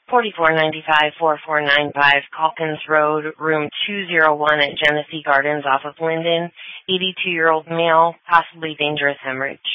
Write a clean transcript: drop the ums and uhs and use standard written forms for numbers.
4495-4495 Calkins Road, room 201 at Genesee Gardens off of Linden. 82-year-old male, possibly dangerous hemorrhage.